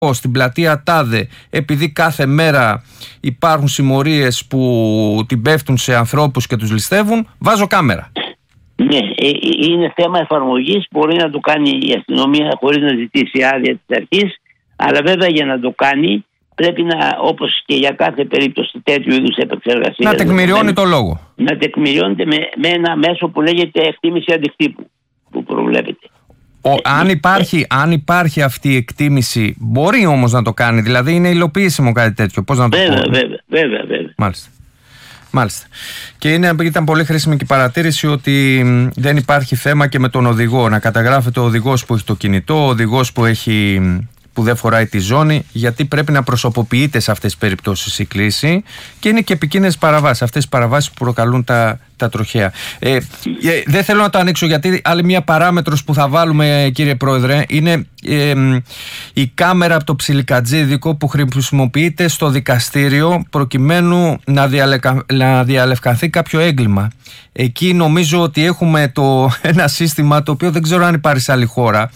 στην πλατεία τάδε, επειδή κάθε μέρα υπάρχουν συμμορίες που την πέφτουν σε ανθρώπους και τους ληστεύουν, βάζω κάμερα. Ναι, είναι θέμα εφαρμογής. Μπορεί να το κάνει η αστυνομία χωρίς να ζητήσει άδεια της αρχής, αλλά βέβαια για να το κάνει πρέπει να, όπως και για κάθε περίπτωση τέτοιου είδους επεξεργασία, να τεκμηριώνει το λόγο. Να τεκμηριώνεται με ένα μέσο που λέγεται εκτίμηση αντικτύπου, που προβλέπεται. Αν υπάρχει αυτή η εκτίμηση, μπορεί όμως να το κάνει, δηλαδή είναι υλοποιήσιμο κάτι τέτοιο. Πώς να το πω. Βέβαια. Μάλιστα. Και ήταν πολύ χρήσιμη και η παρατήρηση ότι δεν υπάρχει θέμα και με τον οδηγό. Να καταγράφεται ο οδηγός που έχει το κινητό, ο οδηγός που δεν φοράει τη ζώνη, γιατί πρέπει να προσωποποιείται σε αυτές τις περιπτώσεις η κλήση, και είναι και επικίνδυνες παραβάσεις, αυτές τις παραβάσεις που προκαλούν τα τροχαία. Δεν θέλω να το ανοίξω, γιατί άλλη μια παράμετρος που θα βάλουμε, κύριε Πρόεδρε, είναι η κάμερα από το ψιλικατζίδικο που χρησιμοποιείται στο δικαστήριο προκειμένου να διαλευκανθεί κάποιο έγκλημα. Εκεί νομίζω ότι έχουμε ένα σύστημα το οποίο δεν ξέρω αν υπάρχει σε άλλη χώρα.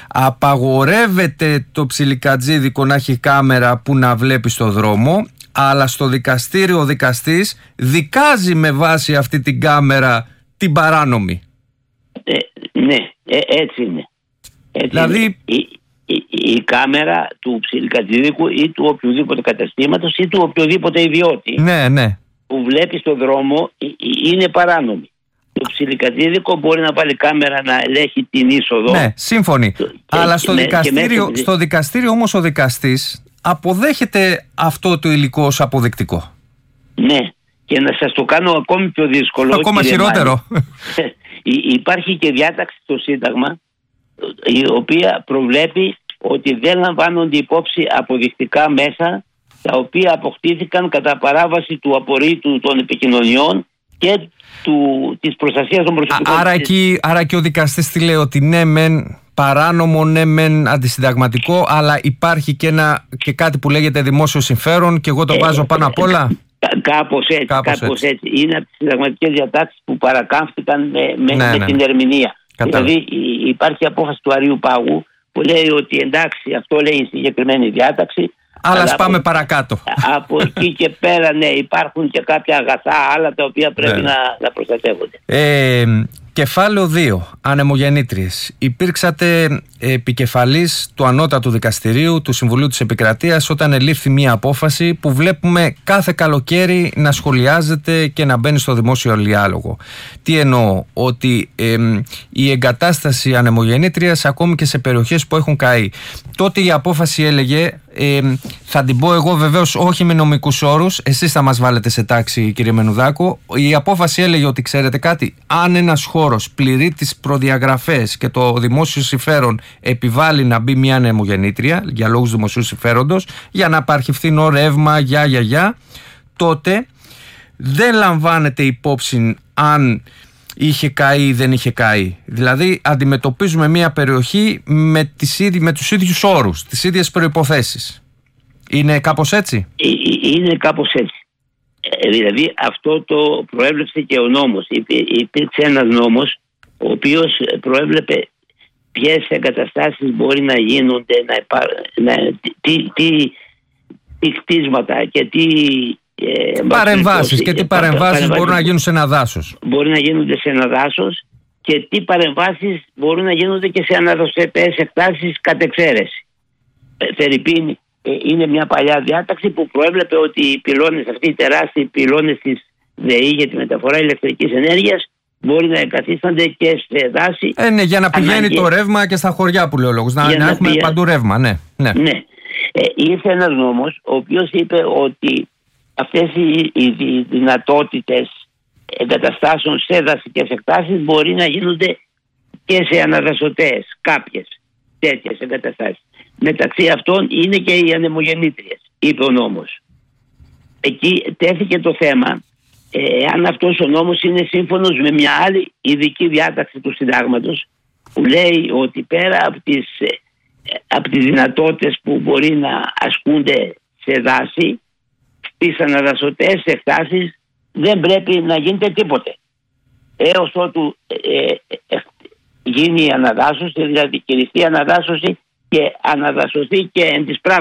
Απαγορεύεται το ψιλικατζίδικο να έχει κάμερα που να βλέπει στο δρόμο, αλλά στο δικαστήριο ο δικαστής δικάζει με βάση αυτή την κάμερα την παράνομη. Ναι, έτσι είναι. Δηλαδή η κάμερα του ψιλικατζίδικου ή του οποιοδήποτε καταστήματος ή του οποιοδήποτε ιδιώτη, ναι, που βλέπει στο δρόμο, είναι παράνομη. Το ψιλικατζίδικο μπορεί να βάλει κάμερα να ελέγχει την είσοδο. Ναι, σύμφωνοι. Αλλά στο δικαστήριο όμως ο δικαστής αποδέχεται αυτό το υλικό ως αποδεικτικό. Ναι, και να σας το κάνω ακόμη πιο δύσκολο. Ακόμα χειρότερο. Υπάρχει και διάταξη στο Σύνταγμα, η οποία προβλέπει ότι δεν λαμβάνονται υπόψη αποδεικτικά μέσα τα οποία αποκτήθηκαν κατά παράβαση του απορρίτου των επικοινωνιών και της προστασίας των προσωπικών. Άρα και ο δικαστής τι λέει, ότι ναι μεν παράνομο, ναι μεν αντισυνταγματικό, αλλά υπάρχει και κάτι που λέγεται δημόσιο συμφέρον και εγώ το βάζω πάνω απ' όλα. Κάπως έτσι. Είναι από τις συνταγματικές διατάξεις που παρακάμφθηκαν με την ερμηνεία. Δηλαδή υπάρχει απόφαση του Αριού Πάγου που λέει ότι εντάξει, αυτό λέει η συγκεκριμένη διάταξη, αλλά ας πάμε παρακάτω. Από εκεί και πέρα, ναι, υπάρχουν και κάποια αγαθά άλλα τα οποία πρέπει να προστατεύονται. Κεφάλαιο 2. Ανεμογεννήτριες. Υπήρξατε επικεφαλής του Ανώτατου Δικαστηρίου του Συμβουλίου της Επικρατείας όταν ελήφθη μια απόφαση που βλέπουμε κάθε καλοκαίρι να σχολιάζεται και να μπαίνει στο δημόσιο διάλογο. Τι εννοώ? Ότι η εγκατάσταση ανεμογεννήτριας ακόμη και σε περιοχές που έχουν καεί. Τότε η απόφαση έλεγε, θα την πω εγώ βεβαίως όχι με νομικούς όρους, εσείς θα μας βάλετε σε τάξη κύριε Μενουδάκο, η απόφαση έλεγε ότι ξέρετε κάτι, αν ένας χώρος πληρεί τις προδιαγραφές και το δημόσιο συμφέρον επιβάλλει να μπει μια ανεμογεννήτρια για λόγους δημοσίου συμφέροντος, για να υπάρχει φθηνό ρεύμα, τότε δεν λαμβάνεται υπόψη αν είχε καεί ή δεν είχε καεί. Δηλαδή αντιμετωπίζουμε μια περιοχή με τους ίδιους όρους, τις ίδιες προϋποθέσεις. Είναι κάπως έτσι? Είναι κάπως έτσι. Δηλαδή αυτό το προέβλεψε και ο νόμος. Υπήρξε ένας νόμος ο οποίος προέβλεπε ποιες εγκαταστάσεις μπορεί να γίνονται, τι κτίσματα και τι παρεμβάσεις και τι παρεμβάσεις μπορούν να γίνουν σε ένα δάσος. Μπορεί να γίνονται σε ένα δάσος και τι παρεμβάσεις μπορούν να γίνονται και σε αναδοσιακές εκτάσεις κατ' εξαίρεση. Φερρυπίν, είναι μια παλιά διάταξη που προέβλεπε ότι οι πυλώνες, αυτοί οι τεράστιοι πυλώνες της ΔΕΗ για τη μεταφορά ηλεκτρικής ενέργειας μπορεί να εγκαθίστανται και σε δάση. Ναι, για να πηγαίνει το ρεύμα και στα χωριά που λέει ο λόγος. Να έχουμε παντού ρεύμα, ναι. Ήρθε ένας νόμος ο οποίος είπε ότι αυτές οι δυνατότητες εγκαταστάσεων σε δασικές εκτάσεις μπορεί να γίνονται και σε αναδασωτές, κάποιες τέτοιες εγκαταστάσεις. Μεταξύ αυτών είναι και οι ανεμογεννήτριες, είπε ο νόμος. Εκεί τέθηκε το θέμα αν αυτός ο νόμος είναι σύμφωνος με μια άλλη ειδική διάταξη του Συντάγματος που λέει ότι πέρα από τις δυνατότητες που μπορεί να ασκούνται σε δάση, στις αναδασωτές εκτάσεις δεν πρέπει να γίνεται τίποτε έως ότου γίνει η αναδάσωση, δηλαδή κηρυχθεί η αναδάσωση και αναδασωθεί και εν της